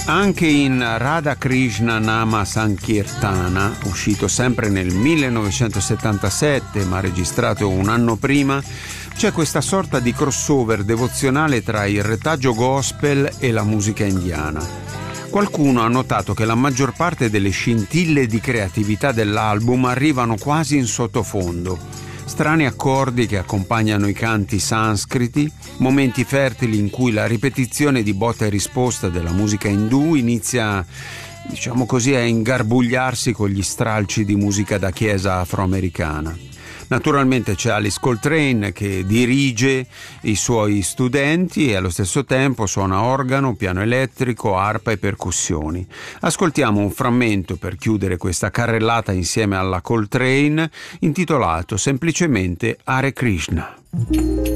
Anche in Radha Krishna Nama Sankirtana, uscito sempre nel 1977 ma registrato un anno prima, c'è questa sorta di crossover devozionale tra il retaggio gospel e la musica indiana. Qualcuno ha notato che la maggior parte delle scintille di creatività dell'album arrivano quasi in sottofondo. Strani accordi che accompagnano i canti sanscriti, momenti fertili in cui la ripetizione di botta e risposta della musica indù inizia, diciamo così, a ingarbugliarsi con gli stralci di musica da chiesa afroamericana. Naturalmente c'è Alice Coltrane che dirige i suoi studenti e allo stesso tempo suona organo, piano elettrico, arpa e percussioni. Ascoltiamo un frammento per chiudere questa carrellata insieme alla Coltrane, intitolato semplicemente Hare Krishna.